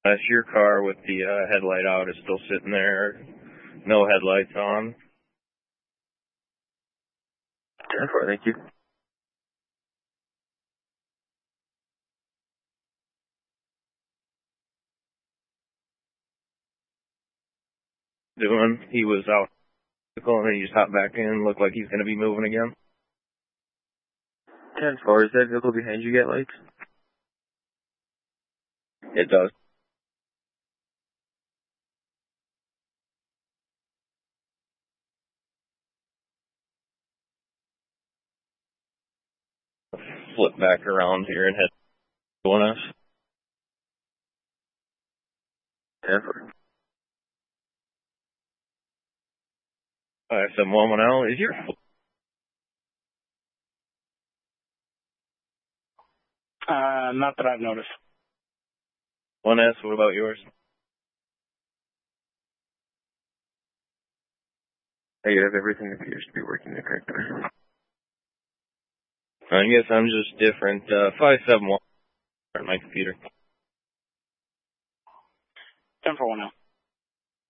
That's your car with the headlight out is still sitting there. No headlights on. 10-4, thank you. Doing. He was out and then he just hopped back in. Looked like he's going to be moving again. 10-4, is that vehicle behind you got lights? It does. Flip back around here and head to us. 10-4. 5711L, is your... Not that I've noticed. 1S, what about yours? You have everything appears to be working the correct way. I guess I'm just different. 571 on my computer. 10-4 now.